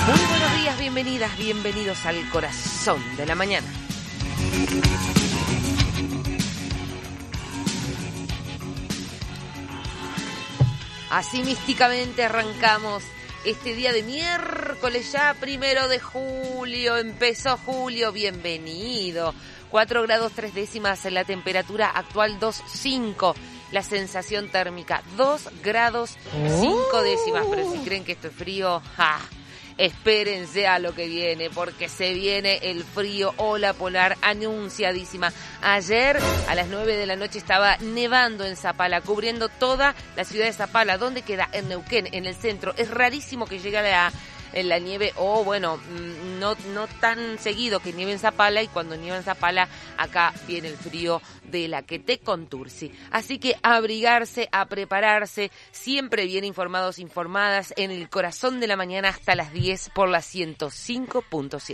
Muy buenos días, bienvenidas, bienvenidos al corazón de la mañana. Así místicamente arrancamos este día de miércoles, ya 1 de julio, empezó julio, bienvenido. 4 grados 3 décimas en la temperatura actual, 2,5. La sensación térmica, 2 grados 5 décimas. Pero si creen que esto es frío, espérense a lo que viene, porque se viene el frío, ola polar anunciadísima. Ayer a las 9 de la noche estaba nevando en Zapala, cubriendo toda la ciudad de Zapala. ¿Dónde queda? En Neuquén, en el centro. Es rarísimo que llegue la nieve, o bueno, no tan seguido que nieve en Zapala, y cuando nieva en Zapala, acá viene el frío de la que te contursi. Así que a abrigarse, a prepararse, siempre bien informados, informadas, en el corazón de la mañana hasta las 10 por la 105.7.